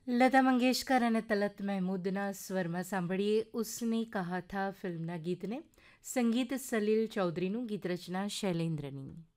લતા મંગેશકર અને તલત મહેમૂદના સ્વરમાં સાંભળીએ ઉસને કહા થા ફિલ્મના ગીતને. સંગીત સલીલ ચૌધરીનું, ગીત રચના શૈલેન્દ્રની.